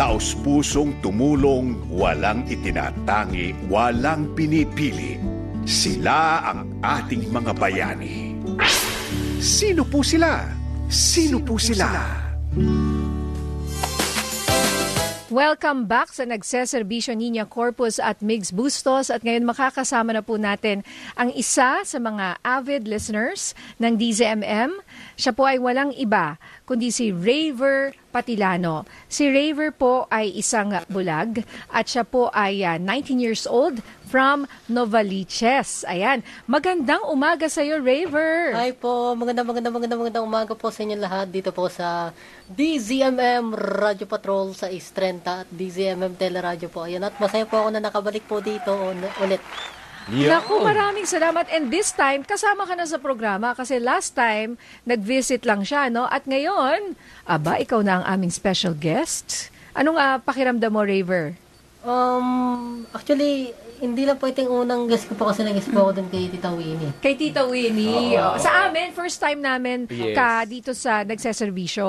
taos-pusong tumulong, walang itinatangi, walang pinipili. Sila ang ating mga bayani. Sino po sila? Sino po sila? Welcome back sa Nagseserbisyo Niña Corpus at Migs Bustos at ngayon makakasama na po natin ang isa sa mga avid listeners ng DZMM. Siya po ay walang iba kundi si Raver Patilano. Si Raver po ay isang bulag at siya po ay 19 years old from Novaliches. Ayan, magandang umaga sa iyo, Raver. Hi po, magandang umaga po sa inyo lahat dito po sa DZMM Radio Patrol sa Istrenta at DZMM Teleradio po. Ayan, at masaya po ako na nakabalik po dito ulit. Naku, maraming salamat. And this time, kasama ka na sa programa kasi last time, nag-visit lang siya, no? At ngayon, aba, ikaw na ang aming special guest. Anong pakiramdam mo, Raver? Actually, hindi lang po itong unang guest ko po kasi nag-guest po ako dun kay Tita Winnie. Kay Tita Winnie. Sa amin, first time namin ka dito sa Nagseserbisyo.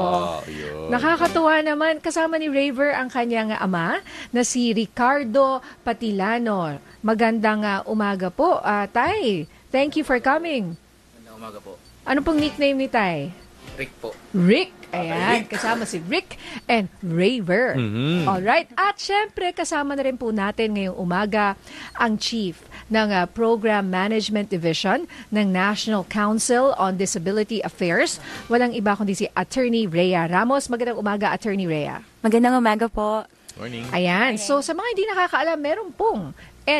Nakakatuwa naman. Kasama ni Raver ang kanyang ama na si Ricardo Patilano. Magandang umaga po, Tay. Thank you for coming. Magandang umaga po. Ano pong nickname ni Tay? Rick po. Rick. Ayan, kasama si Rick and Raver. Alright. At syempre, kasama na rin po natin ngayong umaga ang Chief ng Program Management Division ng National Council on Disability Affairs. Walang iba kundi si Attorney Rhea Ramos. Magandang umaga, Attorney Rhea. Magandang umaga po. Morning. Ayan. So, sa mga hindi nakakaalam, meron pong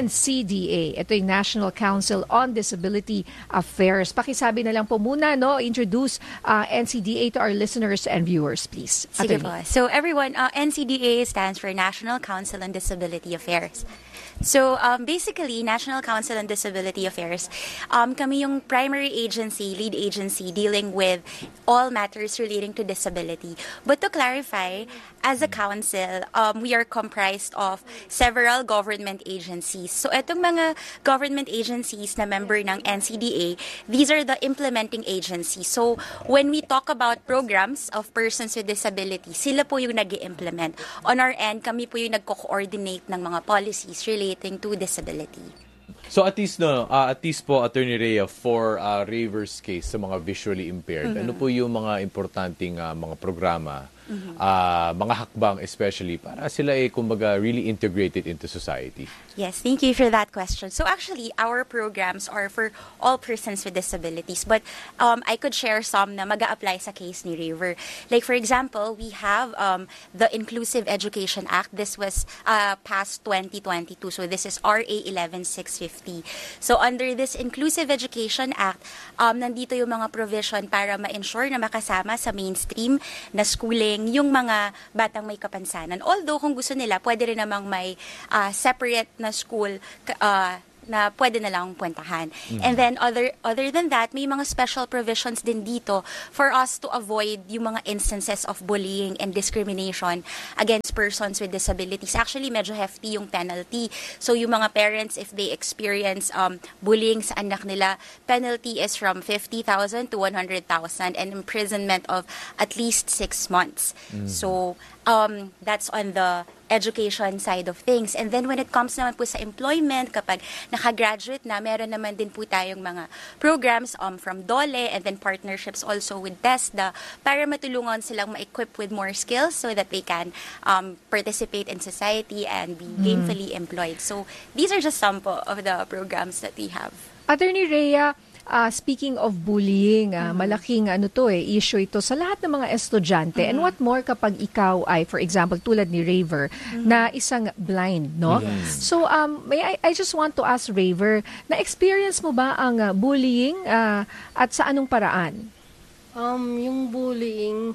NCDA. Ito yung National Council on Disability Affairs. Pakisabi na lang po muna, no? Introduce NCDA to our listeners and viewers, please. Sige po. So everyone, NCDA stands for National Council on Disability Affairs. So basically, National Council on Disability Affairs, kami yung primary agency, lead agency dealing with all matters relating to disability. But to clarify, as a council, we are comprised of several government agencies. So itong mga government agencies na member ng NCDA, these are the implementing agencies. So when we talk about programs of persons with disability, sila po yung nag-i-implement. On our end, kami po yung nagko-coordinate ng mga policies relating to disability. So at least po, Attorney Rhea, for Raver's case sa mga visually impaired, ano po yung mga importanteng mga programa, mga hakbang especially para sila kumbaga really integrated into society? Yes, thank you for that question. So actually, our programs are for all persons with disabilities. But I could share some na mag-a-apply sa case ni Raver. Like for example, we have the Inclusive Education Act. This was passed 2022. So this is RA 11650. So under this Inclusive Education Act, nandito yung mga provision para ma-ensure na makasama sa mainstream na schooling yung mga batang may kapansanan. Although kung gusto nila, pwede rin namang may separate na school na pwede na lang puntahan. And then other than that, may mga special provisions din dito for us to avoid yung mga instances of bullying and discrimination against persons with disabilities. Actually, medyo hefty yung penalty. So yung mga parents, if they experience bullying sa anak nila, penalty is from 50,000 to 100,000 and imprisonment of at least 6 months. So that's on the education side of things. And then when it comes naman po sa employment, kapag nakagraduate na, meron naman din po tayong mga programs from DOLE and then partnerships also with TESDA para matulungan silang ma-equip with more skills so that they can participate in society and be gainfully employed. So these are just some po of the programs that we have. Attorney Rhea, speaking of bullying, malaking issue ito sa lahat ng mga estudyante. And what more kapag ikaw ay, for example, tulad ni Raver, na isang blind, no? So, I just want to ask Raver, na-experience mo ba ang bullying at sa anong paraan? Yung bullying,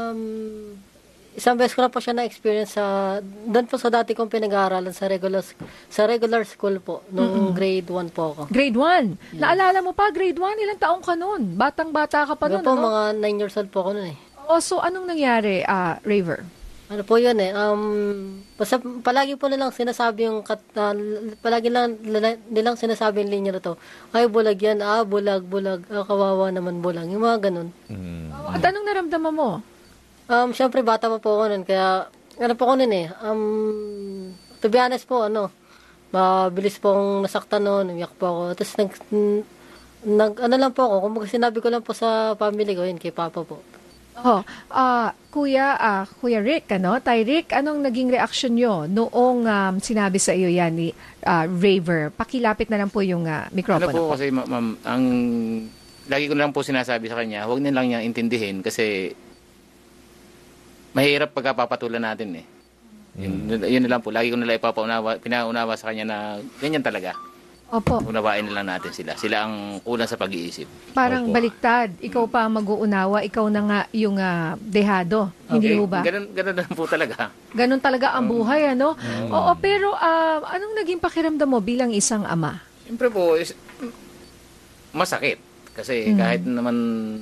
isang beses ko na po siya na-experience doon po sa dati kong pinag-aaralan sa regular school po, nung grade 1 po ako. Grade 1? Yes. Naalala mo pa, grade 1, ilang taong ka nun? Batang-bata ka pa nun, po, mga 9 years old po ako nun eh. So anong nangyari, Raver? Ano po yun eh, basta palagi po nilang sinasabi palagi lang nilang sinasabi yung linya na to, ay bulag yan, bulag, kawawa naman bulag, yung mga ganun. At anong naramdaman mo? Siyempre bata pa po ako nun, kaya ano po ko nun eh, to be honest po, mabilis pong nasaktan noon, umiyak po ako. Tapos ano lang po ako, kumbaga sinabi ko lang po sa family ko, yun, kay Papa po. Oh, Kuya Rick, Tay Rick, anong naging reaksyon nyo noong sinabi sa iyo yan ni Raver? Pakilapit na lang po yung mikropono. Ano po kasi, ma'am, lagi ko na lang po sinasabi sa kanya, huwag na lang niyang intindihin kasi mahirap pagkapapatulan natin eh. Yun na lang po, lagi ko na lang pinaunawa sa kanya na ganyan talaga. Opo. Unawain na lang natin sila. Sila ang kulang sa pag-iisip. Parang Opo. baliktad. Ikaw pa mag-uunawa, ikaw na nga yung dehado. Hindi ho ba? Ganun na lang po talaga. Ganun talaga ang buhay, Oo, pero anong naging pakiramdam mo bilang isang ama? Siyempre po, masakit. Kasi kahit naman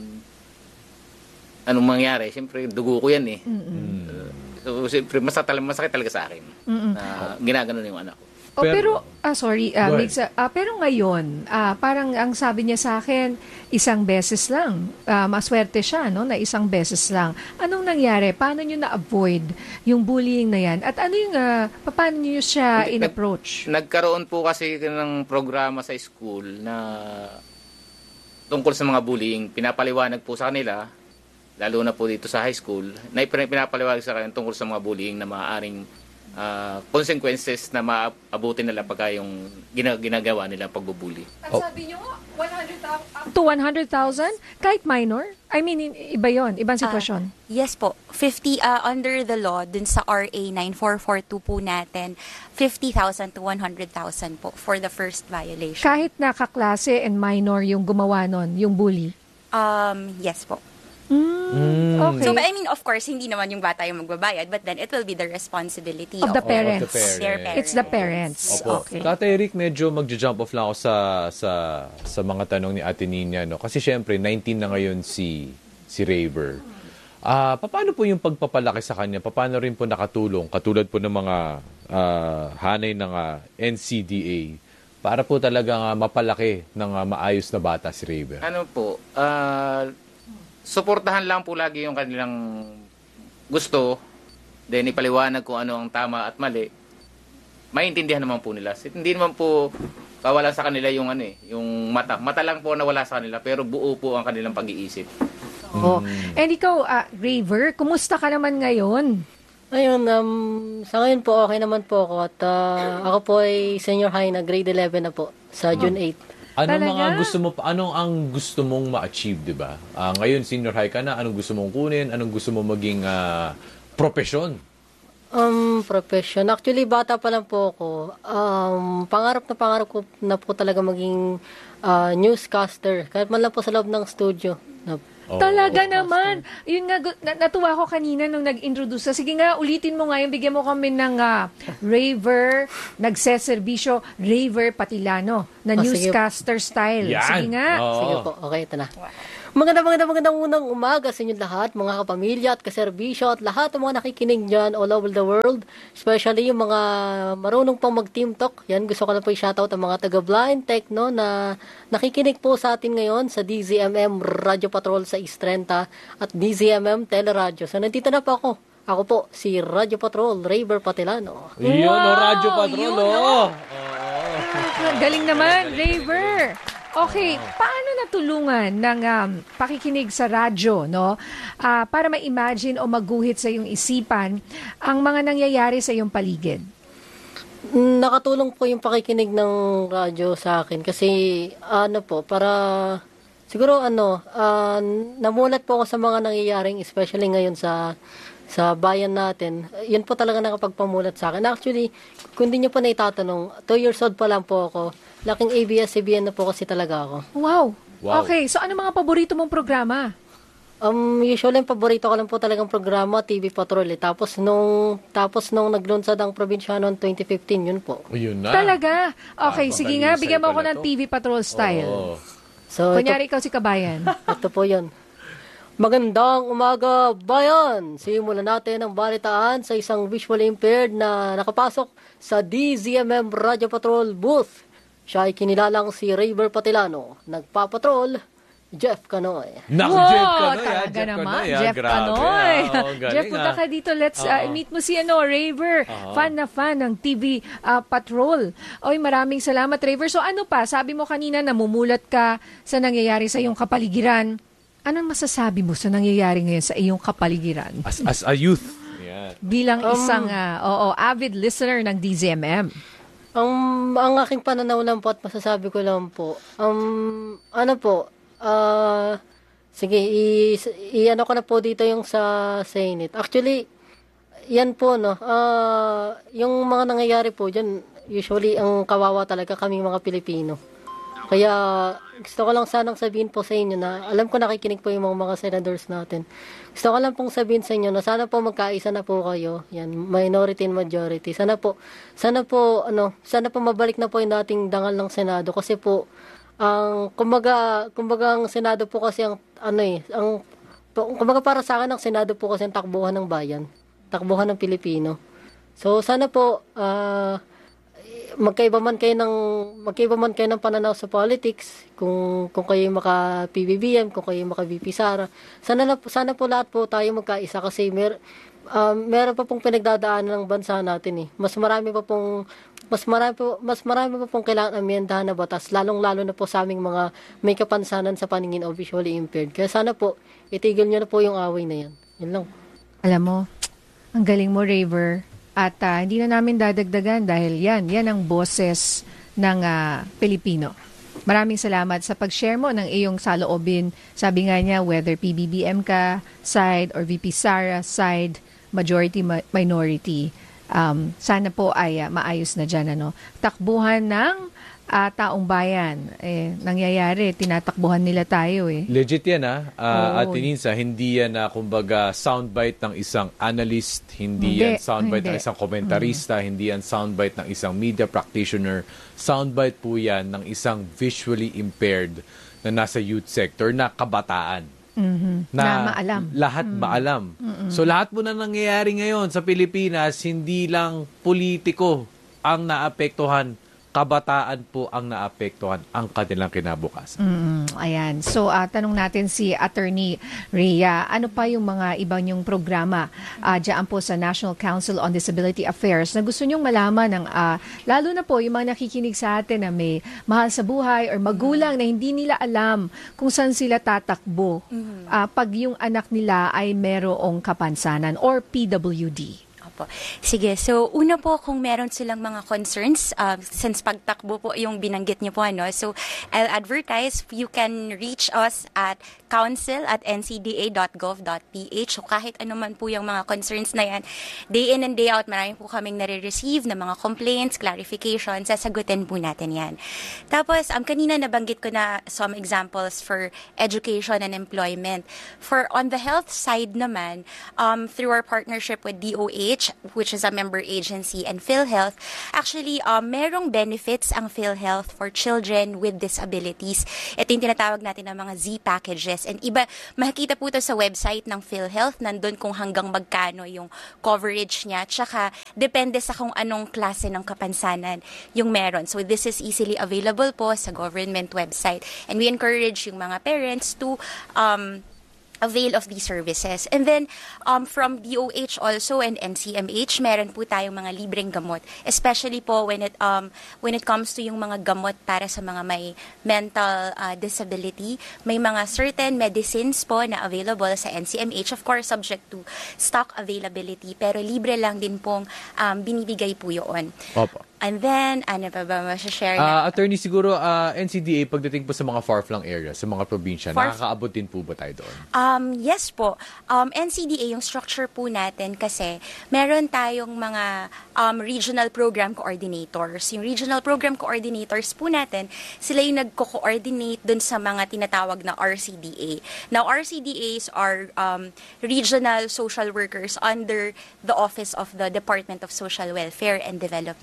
anong mangyari, siyempre dugo ko yan eh. So, siyempre masakit talaga sa akin na ginaganon yung anak ko. Pero pero ngayon, parang ang sabi niya sa akin, isang beses lang. Maswerte siya, na isang beses lang. Anong nangyari? Paano niyo na-avoid yung bullying na yan? At ano yung, paano niyo siya in-approach? Nagkaroon po kasi ng programa sa school na tungkol sa mga bullying. Pinapaliwanag po sa kanila, lalo na po dito sa high school, na pinapaliwanag sa kanila tungkol sa mga bullying na maaaring consequences na maabutin nila pagka yung ginagawa nila pagbubuli. At sabi niyo, up to 100,000? Kahit minor? I mean, iba yon, ibang sitwasyon. Yes po. 50 under the law dun sa RA 9442 po natin, 50,000 to 100,000 po for the first violation. Kahit nakaklase and minor yung gumawa nun, yung bully? Yes po. Okay. So, I mean, of course, hindi naman yung bata yung magbabayad, but then it will be the responsibility Of the parents. their parents. It's the parents. Opo. Okay. Tatay Rick, medyo magja-jump off lang ako sa mga tanong ni Ate Nina, no? Kasi syempre 19 na ngayon si Raver. Paano po yung pagpapalaki sa kanya? Paano rin po nakatulong katulad po ng mga hanay ng NCDA para po talaga mapalaki ng maayos na bata si Raver? Ano po, suportahan lang po lagi yung kanilang gusto, then ipaliwanag kung ano ang tama at mali. Maintindihan naman po nila. Hindi naman po kawala sa kanila yung yung mata. Mata lang po nawala sa kanila, pero buo po ang kanilang pag-iisip. Oh. And ikaw, Raver, kumusta ka naman ngayon? Ayun, sa ngayon po, okay naman po ako. At ako po ay senior high na grade 11 na po, sa June 8. Talaga? Anong ang gusto mong ma-achieve, 'di ba? Ngayon senior high ka na, anong gusto mong kunin? Anong gusto mong maging profesyon? Profession. Actually, bata pa lang po ako. Pangarap ko na po talaga maging newscaster. Kahit man lang po sa loob ng studio. Talaga naman. Yun nga, natuwa ko kanina nung nag-introduce. Sige nga, ulitin mo nga yung bigyan mo kami ng Raver, nagseserbisyo, Raver Patilano, na newscaster style. Yan. Sige nga. Sige po, okay, ito na. Magandang unang umaga sa inyo lahat, mga kapamilya at kaserbisyo at lahat ng mga nakikinig dyan all over the world. Especially yung mga marunong pang mag-team talk. Yan, gusto ko na po i-shoutout ang mga taga-Blind Tech, na nakikinig po sa atin ngayon sa DZMM Radio Patrol sa East 30 at DZMM Teleradio. So, nandito na po ako. Ako po, si Radio Patrol, Raver Patilano. Yun, Radyo Patrol, Galing naman, Raver. Okay, paano natulungan ng pakikinig sa radyo, para ma-imagine o maguhit sa iyong isipan ang mga nangyayari sa iyong paligid? Nakatulong po yung pakikinig ng radyo sa akin kasi para siguro namulat po ako sa mga nangyayaring especially ngayon sa bayan natin. Yun po talaga nakapagpamulat sa akin. Actually, kung di nyo po na itatanong, 2 years old pa lang po ako. Laking ABS-CBN na po kasi talaga ako. Wow. Okay, so ano mga paborito mong programa? Usually, yung paborito ko lang po talagang programa, TV Patrol. Tapos nung naglunsad ang Probinsyano noong 2015, yun po. Yun na. Talaga? Okay, sige nga, Pangalisay bigyan mo ako pala ng to. TV Patrol style. So, Kunyari ikaw si Kabayan. ito po yun. Magandang umaga, bayan! Simulan natin ang balitaan sa isang visually impaired na nakapasok sa DZMM Radio Patrol booth. Siya ay kinilalang si Raver Patilano. Nagpapatrol, Jeff Canoy. Naku, Wow, Jeff Canoy, talaga Jeff naman. Canoy, Jeff grabe, Canoy. galing, Jeff, punta ka dito. Let's meet mo si Raver. Fan na fan ng TV Patrol. Oy, maraming salamat, Raver. So ano pa? Sabi mo kanina, namumulat ka sa nangyayari sa iyong kapaligiran. Anong masasabi mo sa nangyayari ngayon sa iyong kapaligiran? As a youth. Yan. Bilang isang avid listener ng DZMM. Ang aking pananaw lang po at masasabi ko lang po, sige, i-ano ko na po dito yung sa Senate. Actually, yan po, no, yung mga nangyayari po dyan, usually, ang kawawa talaga kami mga Pilipino. Kaya, gusto ko lang sanang sabihin po sa inyo na, alam ko nakikinig po yung mga senators natin. Gusto ko lang pong sabihin sa inyo na sana po magkaisa na po kayo. Yan, minority and majority. Sana po mabalik na po yung dating dangal ng Senado kasi po, kumbaga ang Senado po kasi kumbaga para sa akin ang Senado po kasi ang takbuhan ng bayan, takbuhan ng Pilipino. So sana po magkaiba man kayo ng pananaw sa politics, kung kayo maka PBBM, kung kayo maka VP Sara. Sana po lahat po tayo magkaisa kasi meron pa pong pinagdadaanan ng bansa natin eh. Mas marami pa pong kailangan amyendahan na batas, lalong-lalo na po sa aming mga may kapansanan sa paningin o visually impaired. Kaya sana po, itigil nyo na po yung away na yan. Yan lang. Alam mo, ang galing mo, Raver. At hindi na namin dadagdagan dahil yan ang boses ng Pilipino. Maraming salamat sa pag-share mo ng iyong saloobin. Sabi nga niya, whether PBBM ka side or VP Sara side, majority, minority, sana po ay maayos na dyan. Takbuhan ng taong bayan. Nangyayari, tinatakbuhan nila tayo eh. Legit yan Ate Ninsa, hindi yan kumbaga soundbite ng isang analyst, hindi yan soundbite ng isang komentarista, hindi yan soundbite ng isang media practitioner, soundbite po yan ng isang visually impaired na nasa youth sector na kabataan. Na maalam. Lahat maalam. So lahat po na nangyayari ngayon sa Pilipinas, hindi lang politiko ang naapektuhan, kabataan po ang naapektuhan ang kanilang kinabukasan. Ayan. So, tanong natin si Attorney Rhea, ano pa yung mga ibang yung programa dyan po sa National Council on Disability Affairs na gusto nyong malaman ng, lalo na po yung mga nakikinig sa atin na may mahal sa buhay or magulang na hindi nila alam kung saan sila tatakbo pag yung anak nila ay merong kapansanan or PWD. Sige, so una po kung meron silang mga concerns, since pagtakbo po yung binanggit niyo po, so I'll advertise, you can reach us at council@ncda.gov.ph. So kahit ano man po yung mga concerns na yan, day in and day out, marami po kaming nare-receive na mga complaints, clarifications, sasagutin po natin yan. Tapos, kanina nabanggit ko na some examples for education and employment. For on the health side naman, through our partnership with DOH, which is a member agency, and PhilHealth, actually, merong benefits ang PhilHealth for children with disabilities. Ito yung tinatawag natin ng mga Z packages. And iba, makikita po ito sa website ng PhilHealth, nandun kung hanggang magkano yung coverage niya, tsaka depende sa kung anong klase ng kapansanan yung meron. So this is easily available po sa government website. And we encourage yung mga parents to avail of these services. And then, from DOH also and NCMH, meron po tayong mga libreng gamot. Especially po when it comes to yung mga gamot para sa mga may mental disability. May mga certain medicines po na available sa NCMH, of course, subject to stock availability. Pero libre lang din pong binibigay po yun. Opo. And then, ano pa ba masashare na? Attorney, siguro NCDA pagdating po sa mga far-flung areas, sa mga probinsya, nakakaabot din po ba tayo doon? Yes po. NCDA, yung structure po natin kasi meron tayong mga regional program coordinators. Yung regional program coordinators po natin, sila yung nagko-coordinate dun sa mga tinatawag na RCDA. Now, RCDAs are regional social workers under the Office of the Department of Social Welfare and Development.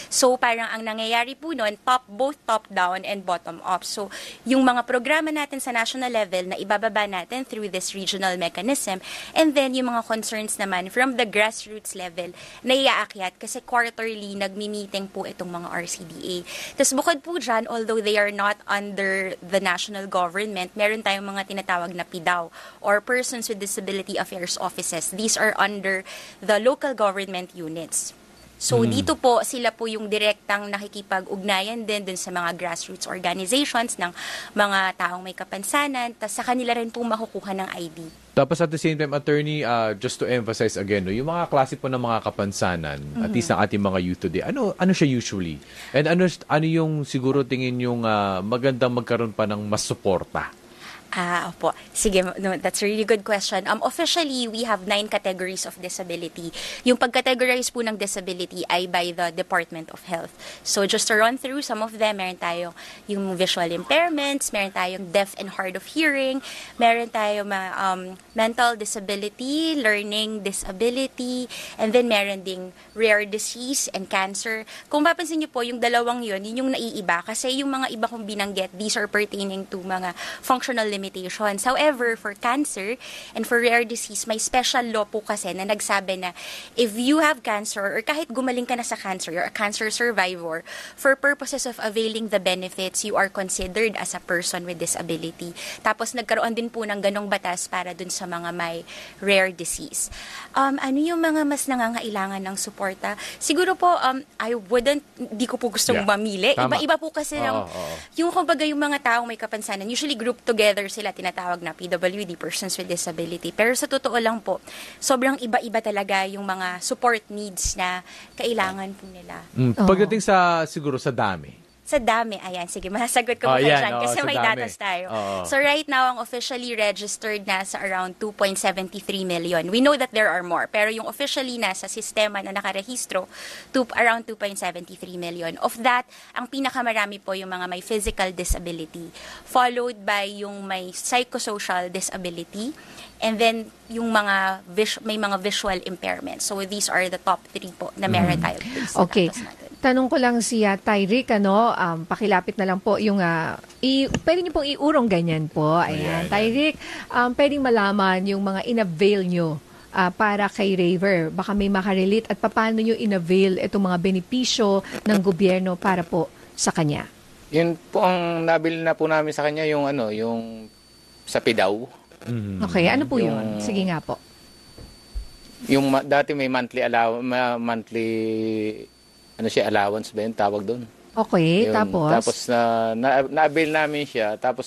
So parang ang nangyayari po noon, both top down and bottom up. So yung mga programa natin sa national level na ibababa natin through this regional mechanism, and then yung mga concerns naman from the grassroots level na iaakyat kasi quarterly nagmi-meeting po itong mga RCDA. Tapos bukod po dyan, although they are not under the national government, meron tayong mga tinatawag na PIDAW or Persons with Disability Affairs Offices. These are under the local government units. So dito po, sila po yung direktang nakikipag-ugnayan din dun sa mga grassroots organizations ng mga taong may kapansanan, tas sa kanila rin po makukuha ng ID. Tapos at the same time, attorney, just to emphasize again, no, yung mga klase po ng mga kapansanan, at least ng ating mga youth today, ano siya usually? And ano yung siguro tingin yung magandang magkaroon pa ng mas suporta? Opo. Sige, no, that's a really good question. Officially, we have 9 categories of disability. Yung pag-categorize po ng disability ay by the Department of Health. So, just to run through some of them, meron tayong yung visual impairments, meron tayong deaf and hard of hearing, meron tayong mental disability, learning disability, and then meron ding rare disease and cancer. Kung mapapansin niyo po, yung dalawang yun yung naiiba. Kasi yung mga iba kong binanggit, these are pertaining to mga functional limitations. However, for cancer and for rare disease, may special law po kasi na nagsabi na if you have cancer or kahit gumaling ka na sa cancer, you're a cancer survivor, for purposes of availing the benefits, you are considered as a person with disability. Tapos nagkaroon din po ng ganong batas para dun sa mga may rare disease. Ano yung mga mas nangangailangan ng suporta? Siguro po, di ko po gustong mamili. Tama. Iba-iba po kasi yung kumbaga yung mga taong may kapansanan, usually grouped together sila, tinatawag na PWD, Persons with Disability. Pero sa totoo lang po, sobrang iba-iba talaga yung mga support needs na kailangan po nila. Pagdating siguro sa dami. Sa dami, ayan, sige, masasagot ko po kayo dyan kasi may dami. datos tayo. So right now, ang officially registered na sa around 2.73 million. We know that there are more, pero yung officially na sa sistema na nakarehistro, around 2.73 million. Of that, ang pinakamarami po yung mga may physical disability, followed by yung may psychosocial disability, and then yung mga may mga visual impairment. So these are the top 3 po na meron tayo. Okay. Tanong ko lang si Tyrick, pakilapit na lang po yung, pwede niyo pong iurong ganyan po. Ayan, Tyrick, pwedeng malaman yung mga in-avail nyo para kay Raver. Baka may makarelate at paano nyo in-avail itong mga benepisyo ng gobyerno para po sa kanya. Yun po ang nabili na po namin sa kanya, yung yung sa PIDAW. Okay, ano po yun? Sige nga po. Yung dati may monthly allowance ba yun, tawag doon. Okay, Yun. tapos? Tapos na-avail namin siya, tapos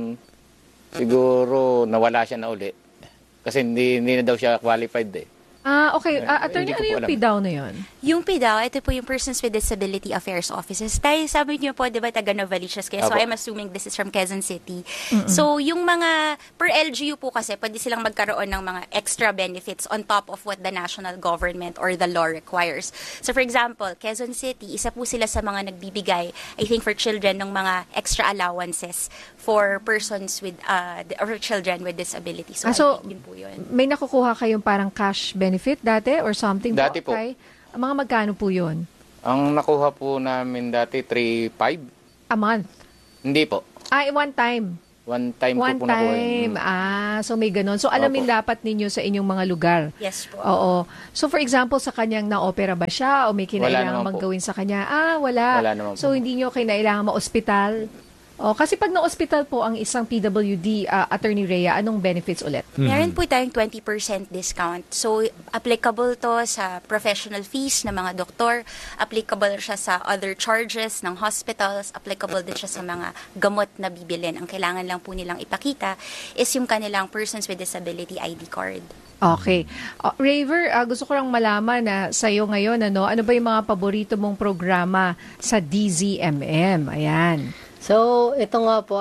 siguro nawala siya na uli. Kasi hindi na daw siya qualified eh. Okay. Attorney, ano yung PIDAW na yun? Yung PIDAW, ito po yung Persons with Disability Affairs Offices. Tayo, sabi niyo po, di ba, taga Novaliches kayo? So, I'm assuming this is from Quezon City. So, yung mga, per LGU po kasi, pwede silang magkaroon ng mga extra benefits on top of what the national government or the law requires. So, for example, Quezon City, isa po sila sa mga nagbibigay, I think, for children ng mga extra allowances for persons with, or children with disabilities. So, I think din po yun. May nakukuha kayong parang cash benefit dati or something? Dati po. Okay. Mga magkano po yun? Ang nakuha po namin dati, 3,500. A month? Hindi po. One time? One time One po nakuha. time. So may ganon. So alamin dapat ninyo sa inyong mga lugar. Yes po. Oo. So for example, sa kanyang na-opera ba siya o may kinailangan naman po. maggawin sa kanya? Wala. Wala naman po. So hindi nyo kinailangan ma-ospital? Kasi pag na-ospital po ang isang PWD, Attorney Rhea, anong benefits ulit? Meron po tayong 20% discount. So, applicable to sa professional fees ng mga doktor, applicable siya sa other charges ng hospitals, applicable din siya sa mga gamot na bibilin. Ang kailangan lang po nilang ipakita is yung kanilang Persons with Disability ID card. Okay. Raver, gusto ko lang malaman na sa'yo ngayon, ano ba yung mga paborito mong programa sa DZMM? Ayan. So, ito nga po,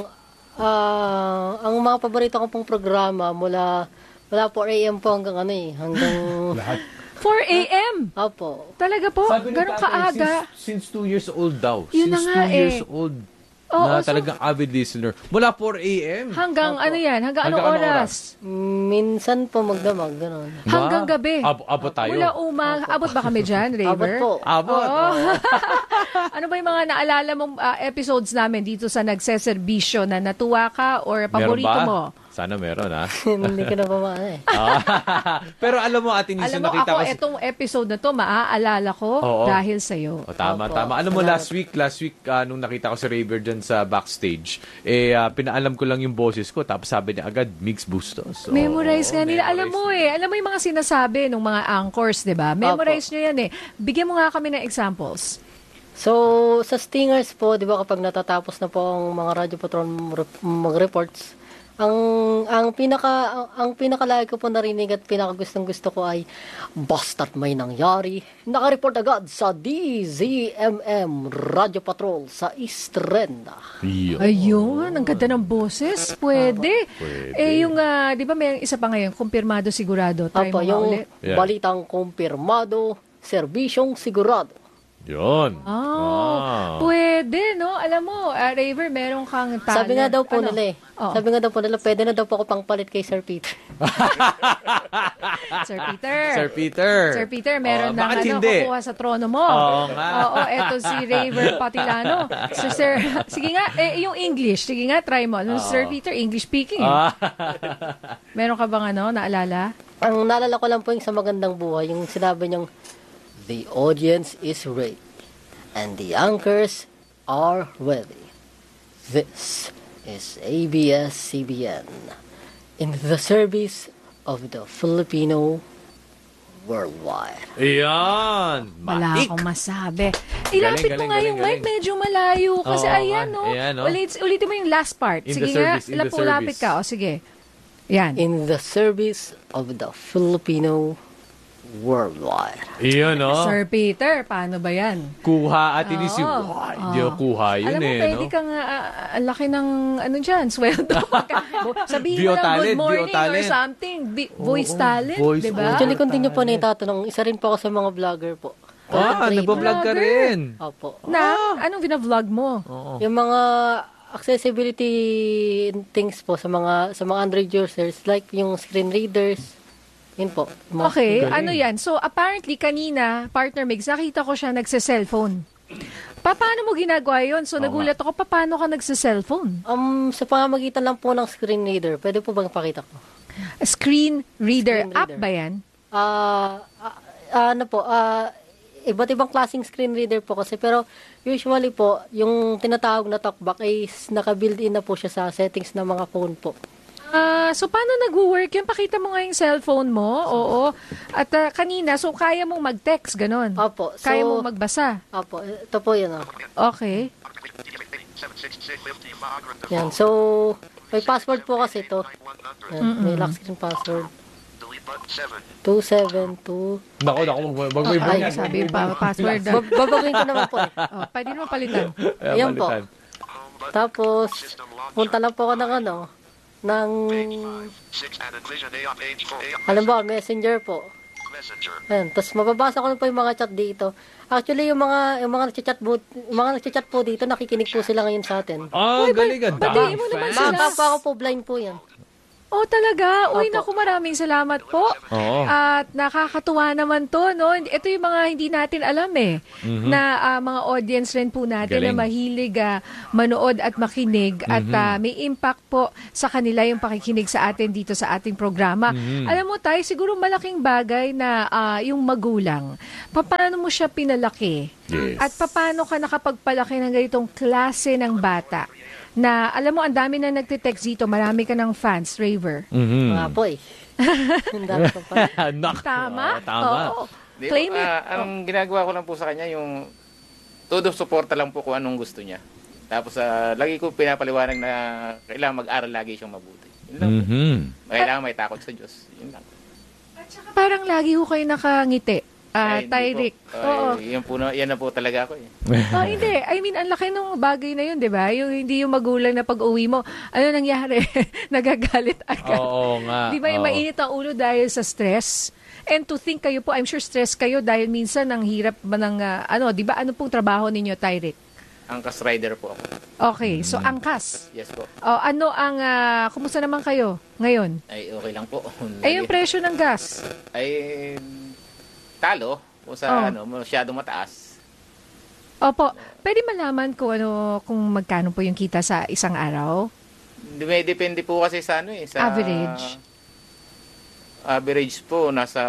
ang mga paborito ko pong programa mula 4 a.m. po hanggang hanggang... Lahat. 4 a.m.? Opo. Talaga po? Sabi ni Ganun tatay, kaaga? since 2 years old daw. Yun na Since nga 2 years old. Oo, na talagang avid listener. Mula 4 a.m. Hanggang ano yan? Hanggang anong Hanggang anong oras? Minsan po magdamag, gano'n. Hanggang gabi. Abot tayo. Mula abot ba kami dyan, Raver? Abot po. Abot. Ano ba yung mga naalala mong episodes namin dito sa nagseserbisyo na natuwa ka or paborito Meron ba? mo? Sana meron, ha? Hindi ko na ba maano eh. Pero alam mo, Ate Niso, Alam mo, nakita ako, ko... itong episode na to, maaalala ko Oo. dahil sa'yo. Tama, Opo. tama. Alam mo, Salamat. last week, nung nakita ko si Raver dyan sa backstage, pinaalam ko lang yung boses ko, tapos sabi niya agad, Mix Bustos. Oo, Memorize nga nila. memorize. Alam mo yung mga sinasabi ng mga anchors, di ba? Memorize nyo yan eh. Bigyan mo nga kami ng examples. So, sa Stingers po, di ba kapag natatapos na po ang mga Radio Patrol mag-reports, ang pinakalagi ko po narinig at pinakagustong-gusto ko ay basta't may nangyari. Naka-report agad sa DZMM Radio Patrol sa Estrenda. Ayun, ang ganda ng boses. Pwede. Yung, di ba may isa pa ngayon, kumpirmado sigurado. Try mo Apo, nga yung ulit. Yeah. balitang kumpirmado, serbisyong sigurado. Yun. Pwede, no? Alam mo, Raver, meron kang talent. Sabi nga daw po Ano? nila eh. Oo. Sabi nga daw po nila, pwede na daw po ako pangpalit kay Sir Peter. Sir Peter. Sir Peter. Sir Peter, meron na bakit hindi? kukuha sa trono mo. Oo nga. Oo, eto si Raver Patilano. So, sir, sige nga, yung English. Sige nga, try mo. Sir Peter, English speaking. Meron ka bang naalala? Ang naalala ko lang po yung sa Magandang Buhay, yung sinabi niyang, the audience is ready and the anchors are ready. This is ABS-CBN in the service of the Filipino worldwide. Ayan. Wala Matik. akong masabi. Ilapit mo Galing, nga galing, yung galing. mic, medyo malayo. Kasi Oo, ayan, no? ayan, no? Ulitin mo yung last part. In Sige the nga, service, in the lapit service. ka. O, sige. Yan. In the service of the Filipino worldwide. Iyon, no? Sir Peter, paano ba yan? Kuha at inis yung... Oo. Hindi ko kuha yun Alam mo, eh, pwede no? kang, ang laki ng, sweldo. Sabihin mo lang, Bio-talent, good morning or bio-talent. something. Voice talent, voice, di ba? Actually, kung tingnan po na itatanong, isa rin po ako sa mga vlogger po. Nagbablog ka rin. Opo. Na, anong binavlog mo? Yung mga accessibility things po sa mga Android users, like yung screen readers, yun po. Mga Okay, Galing. ano yan? So, apparently, kanina, partner Migs, nakita ko siya nagsa-cellphone. Paano mo ginagawa yun? So, nagulat ako, paano ka nagsa-cellphone? Sa pamamagitan lang po ng screen reader, pwede po bang pakita ko? Screen reader. Screen App reader. ba yan? Iba't ibang klaseng screen reader po kasi, pero usually po, yung tinatawag na talkback is naka-built-in na po siya sa settings ng mga phone po. So, paano nag-work yun? Pakita mo nga yung cellphone mo. Oo. At kanina, so kaya mong mag-text, ganon. Opo. So, Kaya mong magbasa. Opo, ito po yun. Okay. Yan, so, may password po kasi ito. Yan, may lock screen password. 272. Nako, wag mo ibang Ay, sabi pa, password. Babagawin ko naman po eh. Pwede naman palitan. Ayan po. Tapos, punta lang po ako ng halimbawa, messenger po. Ayan, tapos mababasa ko na po yung mga chat dito. Actually, yung mga nagchat po dito, nakikinig po sila ngayon sa atin. Galing ka. batiin mo naman sila. Mapa ako po, blind po yan. Oh, talaga? Uy, Opo. naku, maraming salamat po. Oo. At nakakatuwa naman to, no? Ito yung mga hindi natin alam na mga audience rin po natin Galing. na mahilig manood at makinig at may impact po sa kanila yung pakikinig sa atin dito sa ating programa. Alam mo tayo, siguro malaking bagay na yung magulang. Paano mo siya pinalaki? Yes. At paano ka nakapagpalaki ng ganitong klase ng bata? Na, alam mo, ang dami na nagtitext dito. Marami ka ng fans, Raver. Mga po eh. Ang dami ko pa. Tama? Tama. Oo. Di, Claim it. Ang ginagawa ko lang po sa kanya, yung todo suporta lang po kung anong gusto niya. Tapos lagi ko pinapaliwanag na kailangan mag-aral lagi siyang mabuti. Yun lang po. Kailangan may takot sa Diyos. Yun lang. Parang lagi ho kayo nakangiti. Hindi Tyrick. po. Oo. Yan na po talaga ako eh. Hindi. I mean, ang laki ng bagay na yun, di ba? Yung hindi yung magulang na pag-uwi mo, ano nangyari? Nagagalit agad. Oo nga. Di ba yung Oo. mainit ang ulo dahil sa stress? And to think kayo po, I'm sure stress kayo dahil minsan ang hirap ba ng, di ba? Ano pong trabaho ninyo, Tyrick? Angkas rider po ako. Okay, so angkas. Yes po. Ano ang, kumusta naman kayo ngayon? Ay, okay lang po. Ay, yung presyo ng gas. Ay, talo. Kung sa masyadong mataas. Opo, pwede malaman kung magkano po yung kita sa isang araw? Depende po kasi sa sa Average. Average po, nasa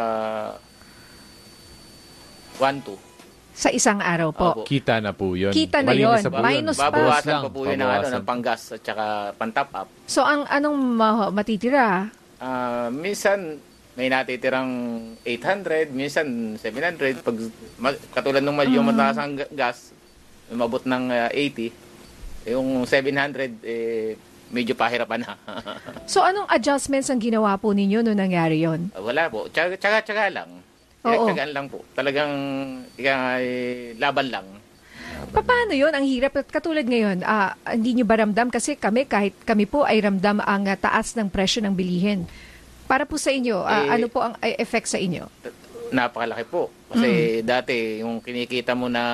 1-2. Sa isang araw po. Opo. Kita na po yun. Kita na Malinis yun. po Minus pa. Babawasan pa po yun Babawasan. ng panggas at saka pantop up. So, anong matitira? Minsan, may natitirang 800, minsan 700. Pag, katulad nung yung mataas ang gas, umabot ng 80. Yung 700, medyo pahirapan na. So, anong adjustments ang ginawa po ninyo nung nangyari yon? Wala po. Tsaga lang. Tsagaan lang po. Talagang laban lang. Paano yon? Ang hirap. At katulad ngayon, hindi nyo ba ramdam? Kasi kahit kami po ay ramdam ang taas ng presyo ng bilihin. Para po sa inyo, ano po ang effect sa inyo? Napakalaki po. Kasi dati, yung kinikita mo na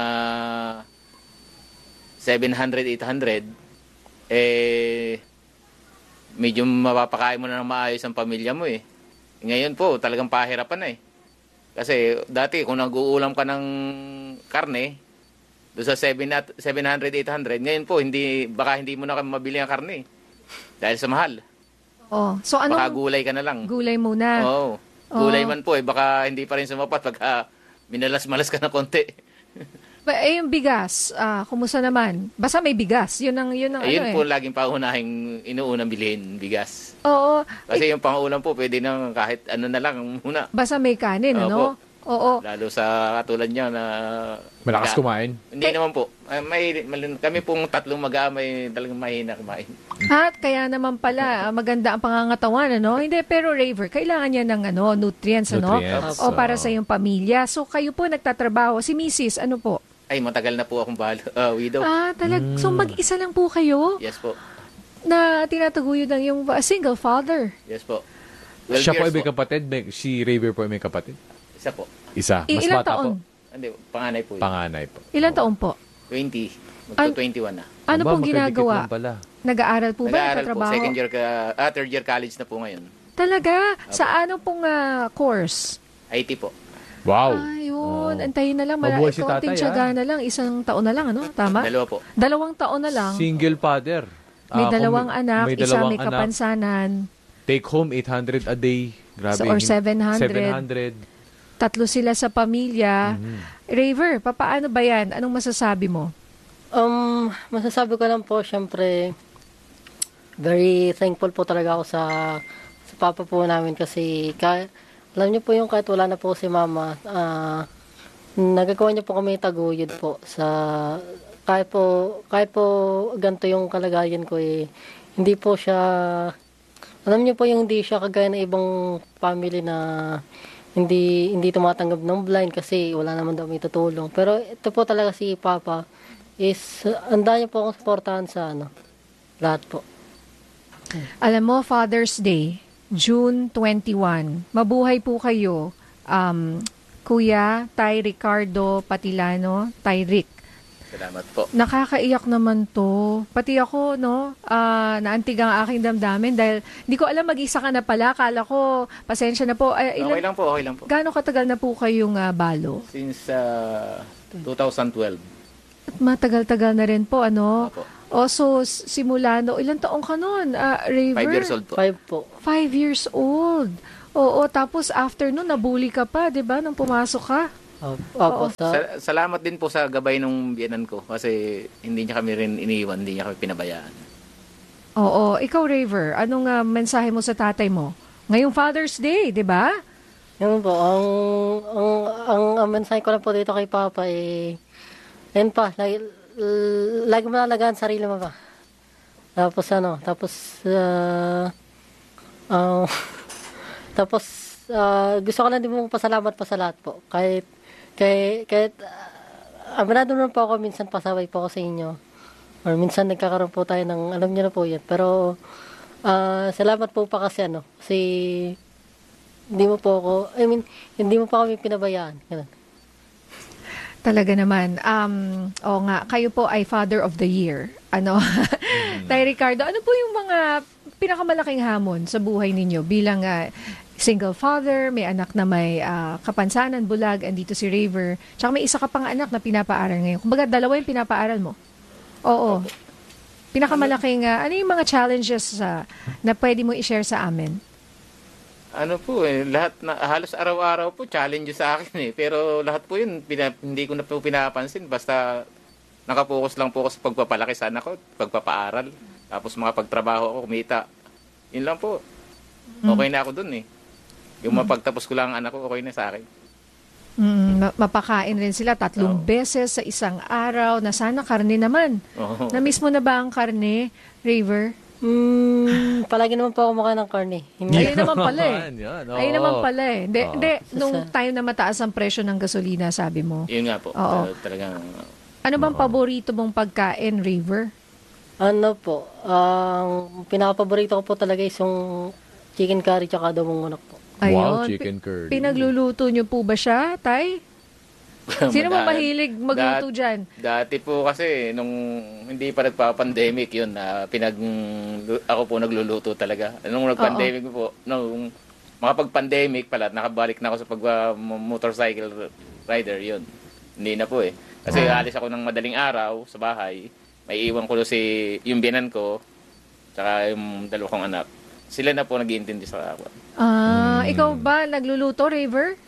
700, 800, medyo mapapakain mo na ng maayos ang pamilya mo eh. Ngayon po, talagang pahirapan na eh. Kasi dati, kung nag-uulam ka ng karne, doon sa 700, 800, ngayon po, baka hindi mo na mabili ang karne. Dahil sa mahal. So Baka gulay ka na lang. Gulay muna. Oo. Gulay man po baka hindi pa rin sumapat pagka minalas-malas ka na konti. Yung bigas, kumusta naman? Basta may bigas. Yun ang Ayun po, laging paunahing inuunang bilhin, bigas. Oo. Kasi yung pangulam po, pwede na kahit ano na lang muna. Basta may kanin, ano? Oo. Lalo sa katulad niya na... Malakas kumain? Hindi naman po. Kami pong tatlong mag-aamay talagang mahina kumain. Kaya naman pala, maganda ang pangangatawan, ano? Hindi, pero Raver, kailangan niya ng nutrients, ano? Nutrients, O para sa iyong pamilya. So, kayo po nagtatrabaho. Si Mrs., ano po? Ay, matagal na po akong widow. So mag-isa lang po kayo? Yes po. Na tinataguyod ng yung single father? Yes po. Siya po ay 12 may kapatid? Si Raver po ay may kapatid? Isa po. Isa. Mas Ilang bata taon? po? Hindi, panganay po. Panganay po. Ilang taon po? 20. Magto-21 na. Ano Aba, pong magkadikit ginagawa? lang pala. Nag-aaral po ba? Nag-aaral po. Nagtatrabaho? Third year college na po ngayon. Talaga? Sa ano pong course? IT po. Wow. Ayun. Antayin na lang. Mabuhay si Konting tatay, tiyaga na lang. Isang taon na lang, ano? Tama? 2 po. 2 taon na lang. Single father. May 2 anak. Isa may anak, kapansanan. take home 800 a day. Grabe. Or 700. 700. 3 sila sa pamilya. Raver, papaano ba yan? Anong masasabi mo? Masasabi ko lang po, syempre, very thankful po talaga ako sa papa po namin kasi alam niyo po yung kahit wala na po si mama, nagagawa niyo po kami taguyod po sa kahit po ganito yung kalagayan ko hindi po siya, alam niyo po yung hindi siya kagaya ng ibang family na hindi tumatanggap ng blind kasi wala naman daw may tutulong. Pero ito po talaga si Papa is handa niya po akong supportahan sa lahat po. Alam mo, Father's Day, June 21. Mabuhay po kayo, Kuya Tay Ricardo Patilano, Tay Rick. Salamat po. Nakakaiyak naman to. Pati ako, naantig ang aking damdamin dahil hindi ko alam mag-isa ka na pala. Akala ko, pasensya na po. Okay lang po. Gaano katagal na po kayong balo? Since 2012. At matagal-tagal na rin po, ano? Opo. So, simula ilang taong ka nun, Raver? 5 years old po. 5 po. 5 years old. Oo, tapos after nun, nabully ka pa, di ba, nung pumasok ka? Opo. Salamat din po sa gabay ng biyanan ko kasi hindi niya kami rin iniwan, hindi niya kami pinabayaan. Oo, ikaw, Raver, anong mensahe mo sa tatay mo? Ngayong Father's Day, di ba? Yun po, ang mensahe ko lang po dito kay Papa ayun pa, lagi mo nalagaan sarili mo pa. Tapos gusto ko lang din mong pasalamat pa sa lahat po. Kahit aminado naman po ako, minsan pasaway po ako sa inyo. Or minsan nagkakaroon po tayo ng, alam niyo na po yan. Pero salamat po pa kasi kasi hindi mo po kami pinabayaan. Ganun. Talaga naman. O nga, kayo po ay Father of the Year. Ano? Tay Ricardo, ano po yung mga pinakamalaking hamon sa buhay ninyo bilang single father, may anak na may kapansanan, bulag, andito si Raver, tsaka may isa ka pang anak na pinapaaral ngayon. Kumbaga, dalawa yung pinapaaral mo. Oo. Pinakamalaking, ano yung mga challenges na pwede mo i-share sa amin? Ano po lahat na halos araw-araw po challenge sa akin pero lahat po yun hindi ko na po pinapansin basta nakapokus lang po ako sa pagpapalaki sa anak ko, pagpapaaral, tapos makapagtrabaho ako, kumita. Yun lang po. Okay na ako dun Yung mapagtapos ko lang ang anak ko, okay na sa akin. Mapakain rin sila 3 beses sa isang araw na sana karne naman. Na-miss mo na ba ang karne, Raver? Palagi naman po ako kumakain ng karne. Ayun naman pala Ayun naman pala Hindi, nung Sa- time na mataas ang presyo ng gasolina, sabi mo. Yun nga po. Oo. Talagang Ano bang paborito mong pagkain, Raver? Ano po, ang pinaka-paborito ko po talaga is yung chicken curry tsaka adobong manok po. Wow, chicken curry. Pinagluluto niyo po ba siya, Tay? Sino mo mahilig magluto dyan? Dati po kasi, nung hindi pa nagpa-pandemic yun, ako po nagluluto talaga. Nung nag-pandemic po, nung makapag-pandemic pala, nakabalik na ako sa pag-motorcycle rider yun. Hindi na po Kasi alis ako ng madaling araw sa bahay, may iwan ko yung biyanan ko, tsaka yung 2 kong anak. Sila na po nag-iintindi sa ako. Ikaw ba nagluluto, Raver?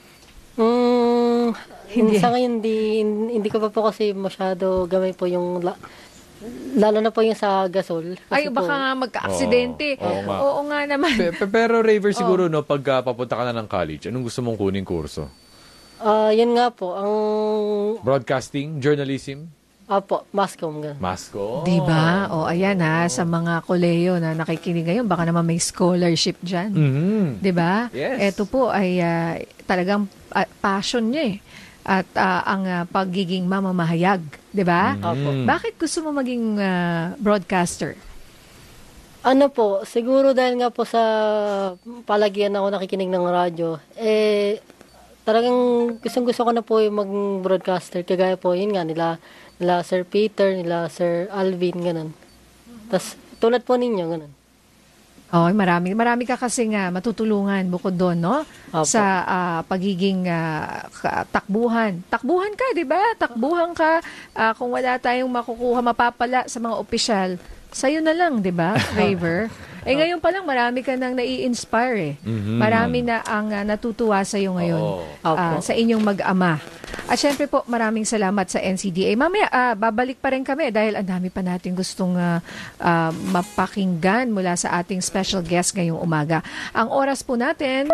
Hindi. Sa ngayon, hindi ko pa po kasi masyado gamay po yung, lalo na po yung sa gasol. Ay, Kasi baka nga magka-aksidente. Oo nga naman. Pero Raver, siguro, pag papunta ka na ng college, anong gusto mong kuning kurso? Yan nga po, ang, Broadcasting? Journalism? mascom. Ganun. Masco? Diba? Ayan sa mga koleyo na nakikinig ngayon, baka naman may scholarship dyan. Diba? Yes. Ito po ay talagang passion niya At ang pagiging mamamahayag. Diba? Bakit gusto mo maging broadcaster? Ano po, siguro dahil nga po sa palagian ako nakikinig ng radyo, talagang gusto ko na po yung mag-broadcaster. Kagaya po, yun nga, nila Sir Peter, nila Sir Alvin, ganun. Tapos, tulad po ninyo, ganun. Marami ka kasi matutulungan bukod doon, no? Opo. Sa pagiging takbuhan. Takbuhan ka, di ba? Takbuhan ka. Kung wala tayong makukuha, mapapala sa mga opisyal, sa'yo na lang, di ba, Raver? Ngayon pa lang, marami ka nang nai-inspire Marami na ang natutuwa sa'yo ngayon sa inyong mag-ama. At syempre po, maraming salamat sa NCDA. Mamaya, babalik pa rin kami dahil ang dami pa natin gustong mapakinggan mula sa ating special guest ngayong umaga. Ang oras po natin,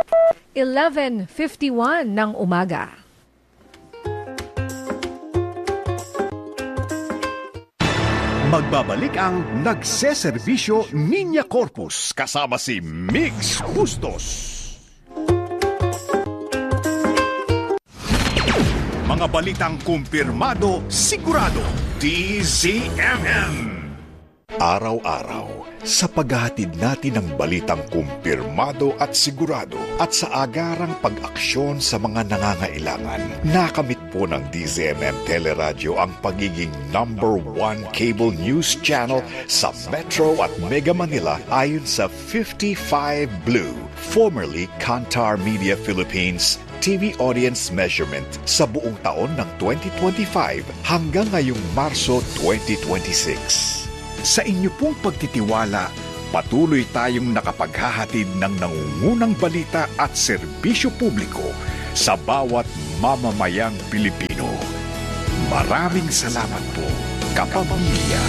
11:51 ng umaga. Magbabalik ang nagseserbisyo Niña Corpus kasama si Migs Bustos. Mga balitang kumpirmado, sigurado, DZMM. Araw-araw, sa paghahatid natin ng balitang kumpirmado at sigurado at sa agarang pag-aksyon sa mga nangangailangan, nakamit po ng DZMM Teleradyo ang pagiging #1 cable news channel sa Metro at Mega Manila ayon sa 55 Blue, formerly Kantar Media Philippines, TV audience measurement sa buong taon ng 2025 hanggang ngayong Marso 2026. Sa inyo pong pagtitiwala, patuloy tayong nakapaghahatid ng nangungunang balita at serbisyo publiko sa bawat mamamayang Pilipino. Maraming salamat po, kapamilya.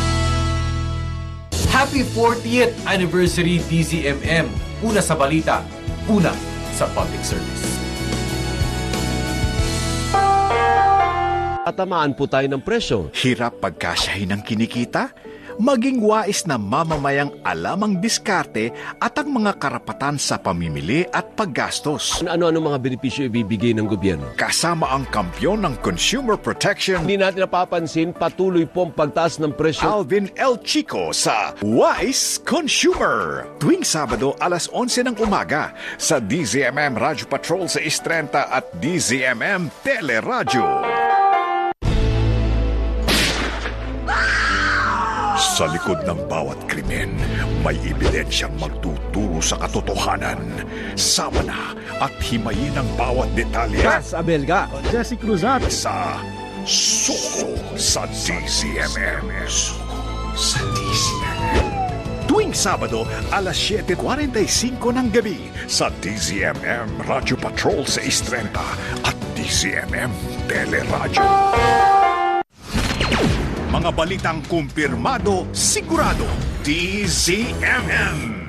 Happy 40th Anniversary DZMM. Una sa balita, una sa public service. Tatamaan po tayo ng presyo. Hirap pagkasyahin ng kinikita? maging wais na mamamayang alam ang diskarte at ang mga karapatan sa pamimili at paggastos. Ano-ano mga benepisyo ibibigay ng gobyerno? Kasama ang kampyon ng consumer protection, Hindi natin napapansin, patuloy po ang pagtaas ng presyo. Alvin L. Chico sa Wise Consumer. Tuwing Sabado alas 11 ng umaga sa DZMM Radyo Patrol sa 630 at DZMM Teleradyo. Sa likod ng bawat krimen, may ebidensyang magtuturo sa katotohanan. Sama na at himayin ang bawat detalye. Abelga. Jesse Cruzat. Sa Suko sa DZMM. Suko sa DZMM. Tuwing Sabado, alas 7:45 ng gabi sa DZMM Radyo Patrol sa 630 at DZMM Teleradyo. Mga balitang kumpirmado, sigurado, DZMM.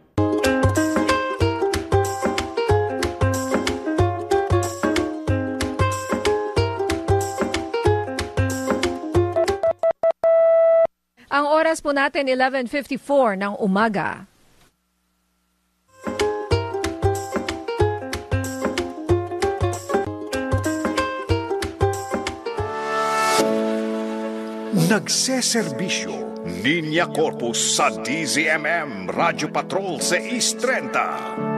Ang oras po natin, 11:54 ng umaga. Nagseserbisyo, Linya Corpus sa DZMM Radyo Patrol sa 630.